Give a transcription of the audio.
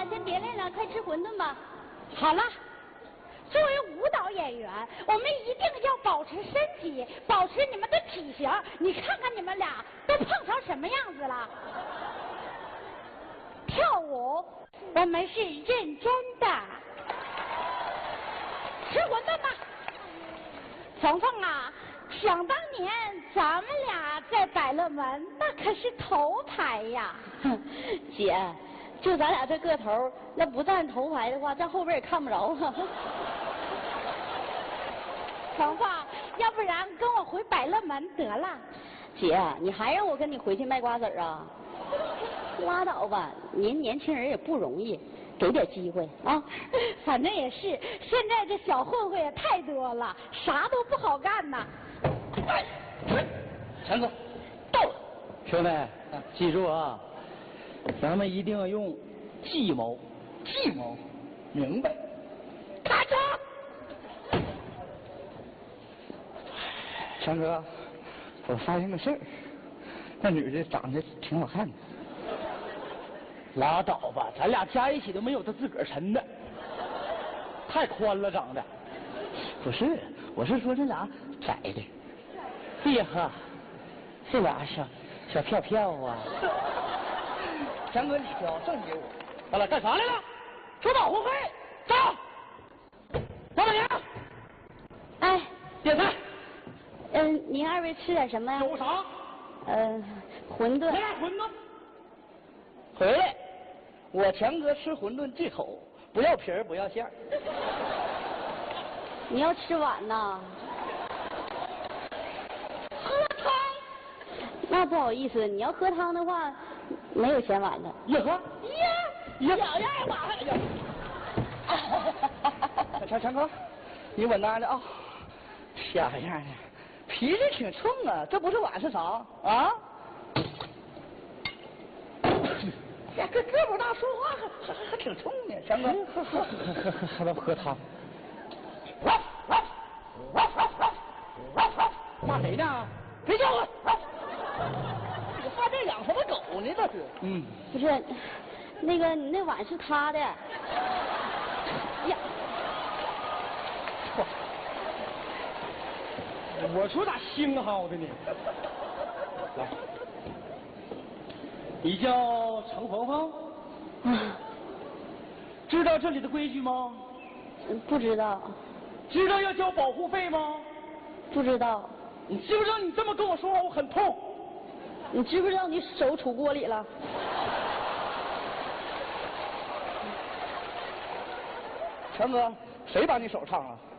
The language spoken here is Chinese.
先别练了，快吃馄饨吧。 好了，作为舞蹈演员，我们一定要保持身体，保持你们的体型。你看看你们俩都胖成什么样子了？跳舞，我们是认真的。吃馄饨吧，冯凤啊！想当年咱们俩在百乐门那可是头牌呀。 姐，就咱俩这个头，那不站头排的话，站后边也看不着了。 冯凤，要不然跟我回百乐门得了。 姐，你还让我跟你回去卖瓜子啊？拉倒吧，您年轻人也不容易，给点机会啊！ 反正也是，现在这小混混也太多了，啥都不好干呐。 哎，强哥，到了，兄弟，记住啊，咱们一定要用计谋，计谋，明白？开车。强哥，我发现个事儿，那女的长得挺好看的。拉倒吧，咱俩加一起都没有她自个儿抻的，太宽了长得。不是，我是说这俩窄的。哎呀呵，这俩小票票啊！强哥，你挑，正给我。完了，干啥来了？收保护费，走。老板娘， 哎， 点菜。 您二位吃点什么呀？ 有啥？ 馄饨。 来俩馄饨。回来，我强哥吃馄饨忌口，不要皮儿，不要馅儿。 你要吃碗呐？ 喝汤。 那不好意思，你要喝汤的话，没有嫌晚的。 呀呵，呀，小样吧！强哥，你稳当的啊！小样的，脾气挺冲啊！这不是碗是啥啊？呀，个不大，说话还挺冲呢，强哥。还能喝汤？骂谁呢？别叫唤！你发这养什么狗呢？这是。 不是，那个你那碗是他的。呀， 我说咋星好的呢？来，你叫程鹏鹏？知道这里的规矩吗？ 不知道。 知道要交保护费吗？ 不知道。 你知不知道你这么跟我说话我很痛？ 你知不知道你手杵锅里了？ 强哥，谁把你手烫了？